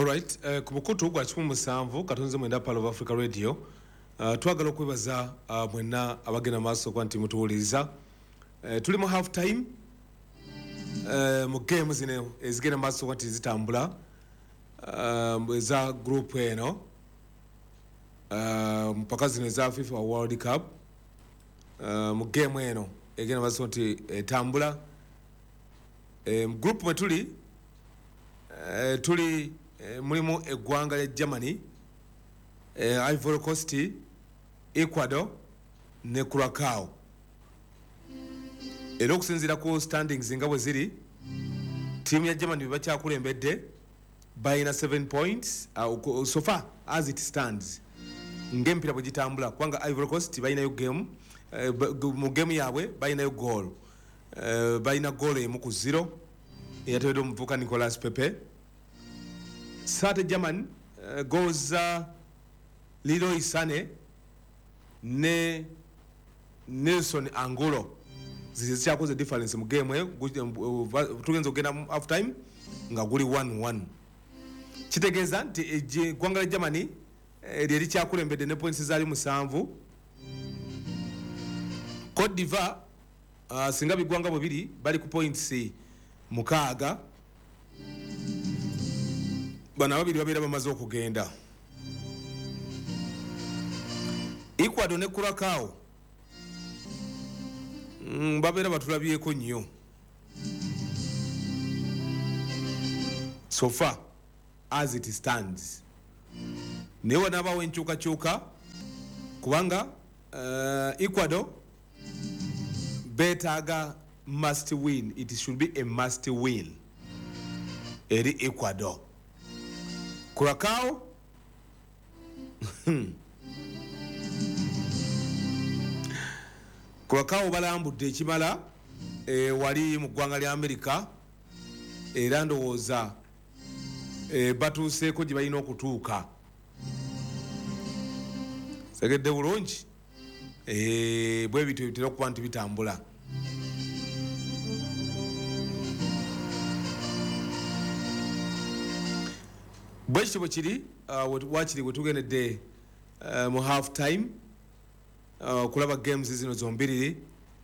Alright, ku mukutu gwa 17 katonze mwenda Palo of Africa Radio. Twagala okwebaza mwenna abagenda maaso kwa nti mutuwuliriza. Tuli mu half time mu game zino ezigenda maaso kwa nti zitambula za group eno mpaka zino za FIFA World Cup mu game eno egenda maaso kwa nti etambula group mwe tuli mulimu eggwanga lya Germany, Ivory Coast, Ecuador ne Curacao. Era okusinziira ku standings nga bwe ziri, tiimu ya Germany bakyakulembedde bayina 7 points so far as it stands. Ng'empira bwe gitambula kubanga Ivory Coast bayinayo game mu game yaabwe bayinayo goal. Bayina goal emu ku 0 eyateredde omuvubuka Nicolas Pepe. Sate German goes Leroy Sané ne Nelson Angulo zizikyakoze difference mu game tugenza ogenda half time nga guli 1-1 kitegeeza nti eggwanga lya Germany lyeri kyakulembedde ne points zaali 7. Cote d'Ivoire singa bigwanga bubiri bali ku points 6. Bana babiri babeera bamaze okugenda. Ecuador ne Curacao babeera batulabyeko nnyo so far as it stands. Naye wanaabawo enkyukakyuka kubanga Ecuador beetaaga must win. It should be a must win eri Ecuador. Curacao Curacao balambudde ekimala wali mu ggwanga lya Amerika era ndowooza batuuseeko gye balina okutuuka. Segedde bulungi bwe bityo bitera okuba nti bitambula. Bwekityo bwe kiri wakiri bwe tugendedde mu half time kulaba games zino zombiriri.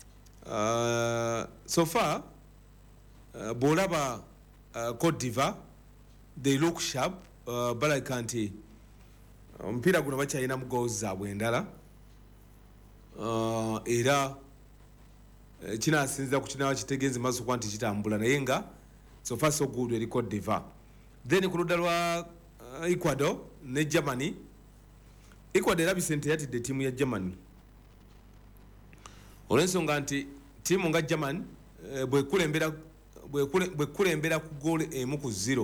So far bw'olaba Cote d'Ivoire they look sharp balabika nti omupiira guno bakyalinamu goals zaabwe endala era kinaasinzira ku kinaaba kitegeeza maaso kuba nti kitambula naye nga so far so good eri Cote d'Ivoire. Then ku ludda lwa Ecuador ne Germany, Ecuador erabise nti yatidde ttiimu ya Germany olw'ensonga nti ttiimu nga Germany bwekulembera ku goal emu ku 0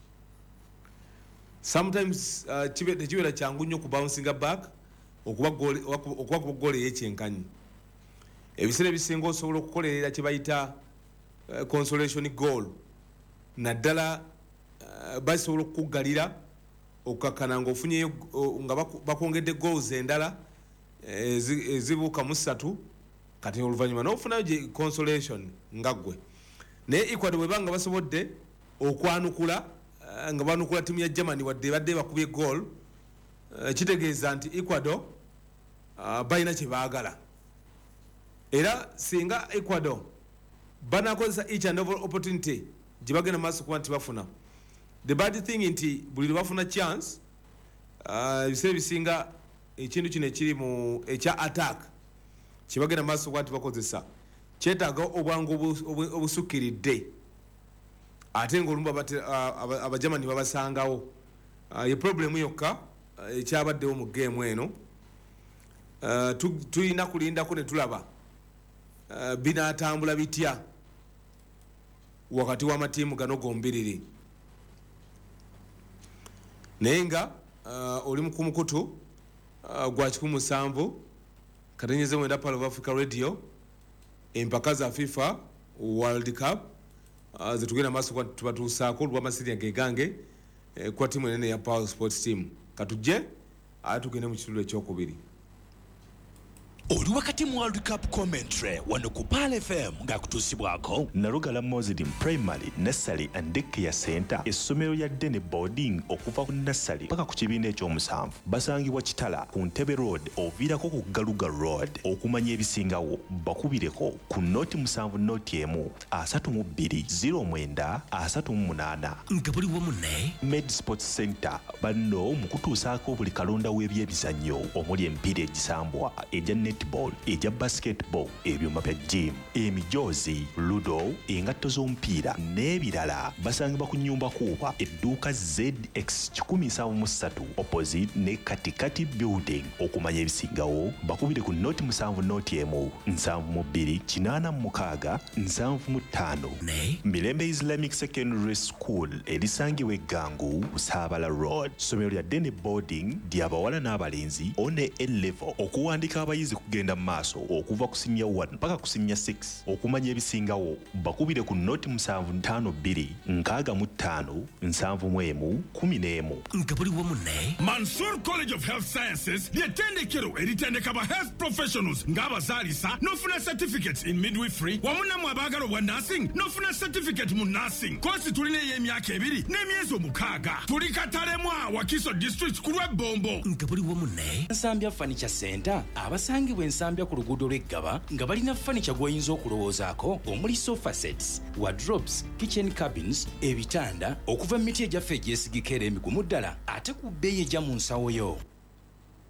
sometimes tekibeera kyangu nnyo ku bouncing back okuba ku goal ey'ekyenkanyi. Ebiseera ebisinga osobola okukolerera kye bayita consolation goal naddala basobola okuggalira okukakana ng'ofunyeyo nga bakongedde goals endala ezibuuka mu 3 kati oluvannyuma n'ofunayo gye consolation nga ggwe. Naye Ecuador bwe banga basobodde okwanukula nga banukula ttiimu ya Germany wadde badde bakubye goal kitegeeza nti Ecuador balina kye baagala. Era singa Ecuador banakozesa each and every opportunity gye bagenda maaso kuba nti bafuna. The bad thing nti buli lwe bafuna chance ebiseera ebisinga ekintu kino ekiri mu ekya attack kye bagenda maaso kuba nti bakozesa kyetaaga obwangu obusukkiridde ate ng'olumu abajamani babasangawo. Ye problemu yokka ekyabaddewo mu geemu eno tulina kulindako ne tulaba binaatambula bitya wakati w'amatiimu gano gombiriri. Naye nga oli ku mukutu gwa 17 katenyeze mwenda Palo of Africa Radio empaka za FIFA World Cup zetugenda maaso kwa tubatuusaako olw'amasirya gegange kwa tiimu enene ya Power Sports Team. Katujje ate tugende mu kitundu ekyokubiri. oli wakati mu World Cup commentary wano ku Pal FM ng'akutuusibwako Narugala Muslim Primary, Nursery and Daycare Center, essomero lya Dene Boarding okuva ku nursery paka ku kibiina ekyomusanvu basangibwa Kitala ku Ntebe Road oviirako ku Galuga Road. Okumanya ebisingawo bakubireko ku noti 7 noti emu 32 09 38 nga buli wamu ne Med Sports Center banno mu kutuusaako buli kalonda w'ebyebizannyo omuli emipiira egisambwa ejja netball ejja basketball ebyuma bya gym emijoozi ludo engatto z'omupiira n'ebirala basangibwa ku nnyumba kuuba edduuka ZX 173 opposite ne Katikati building. Okumanya ebisingawo bakubire ku noti 7 noti emu 72 86 75 ne Mirembe Islamic Secondary School erisangibwa Gangu Saabala Road. Somero lya Dene Boarding ly'abawala n'abalenzi one A-level okuwandika abayizi kugenda mu maaso okuva ku senior 1 mpaka ku senior 6. Okumanya ebisingawo bakubire ku noti 752 65 71 11 nga buli wamu ne Mansour College of Health Sciences ly'ettendekero eritendeka ba health professionals ng'abazaalisa n'ofuna certificates in midwifery wamu nammwe abaagala obwa nursing n'ofuna certificate mu nursing. Kosi tulina ey'emyaka 2 n'emyezi 6. Tuli Katalemwa Wakiso District ku Lwebombo. nga buli wamu ne Nsambya Furniture Center abasangibwa ensambya ku luguudo lw'Eggaba nga balina furniture gw'oyinza okulowoozaako omuli sofa sets, wardrobes, kitchen cabins, ebitanda okuva mu miti egyaffe egyesigika era emigumu ddala ate ku bbeeyi ejja mu nsawo yo.